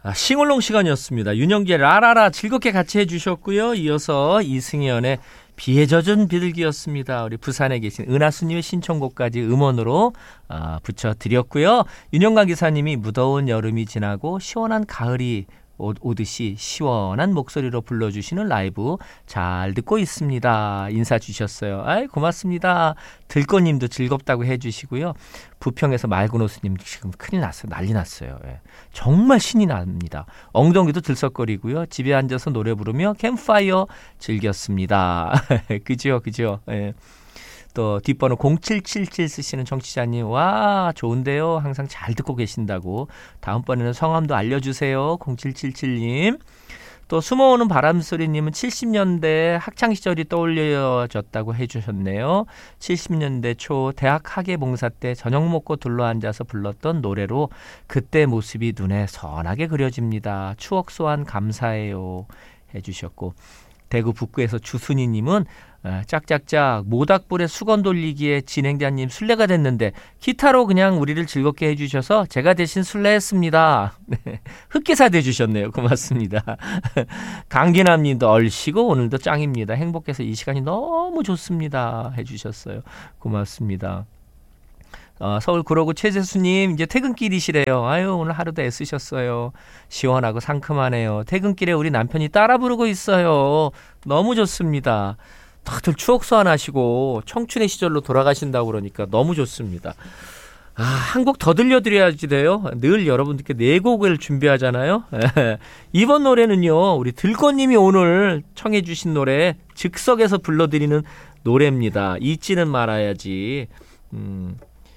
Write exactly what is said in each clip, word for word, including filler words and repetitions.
아, 싱얼롱 시간이었습니다. 윤영재 라라라 즐겁게 같이 해주셨고요. 이어서 이승연의 비에 젖은 비둘기였습니다. 우리 부산에 계신 은하수님의 신청곡까지 음원으로 아, 붙여드렸고요. 윤영강 기사님이 무더운 여름이 지나고 시원한 가을이 오듯이 시원한 목소리로 불러주시는 라이브 잘 듣고 있습니다. 인사 주셨어요. 아이 고맙습니다. 들꽃님도 즐겁다고 해주시고요. 부평에서 맑은호수님 지금 큰일 났어요. 난리 났어요. 예. 정말 신이 납니다. 엉덩이도 들썩거리고요. 집에 앉아서 노래 부르며 캠프파이어 즐겼습니다. 그죠 그죠. 예. 또 뒷번호 공칠칠칠 쓰시는 청취자님, 와 좋은데요. 항상 잘 듣고 계신다고. 다음번에는 성함도 알려주세요. 공칠칠칠님. 또 숨어오는 바람소리님은 칠십 년대 학창시절이 떠올려졌다고 해주셨네요. 칠십 년대 초 대학 학예봉사 때 저녁 먹고 둘러앉아서 불렀던 노래로 그때 모습이 눈에 선하게 그려집니다. 추억 소환 감사해요 해주셨고, 대구 북구에서 주순이님은 짝짝짝 모닥불에 수건 돌리기에 진행자님 술래가 됐는데 기타로 그냥 우리를 즐겁게 해주셔서 제가 대신 술래했습니다. 흑기사 돼주셨네요. 고맙습니다. 강기남님도 얼씨고 오늘도 짱입니다. 행복해서 이 시간이 너무 좋습니다 해주셨어요. 고맙습니다. 어, 서울 구로구 최재수님 이제 퇴근길이시래요. 아유 오늘 하루도 애쓰셨어요. 시원하고 상큼하네요. 퇴근길에 우리 남편이 따라 부르고 있어요. 너무 좋습니다. 다들 추억 소환하시고 청춘의 시절로 돌아가신다고 그러니까 너무 좋습니다. 아, 한 곡 더 들려드려야지 돼요. 늘 여러분들께 네 곡을 준비하잖아요. 이번 노래는요, 우리 들꽃님이 오늘 청해 주신 노래 즉석에서 불러드리는 노래입니다. 잊지는 말아야지. 음,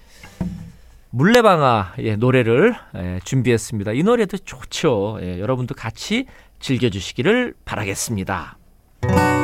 물레방아 예, 노래를 예, 준비했습니다. 이 노래도 좋죠. 예, 여러분도 같이 즐겨주시기를 바라겠습니다.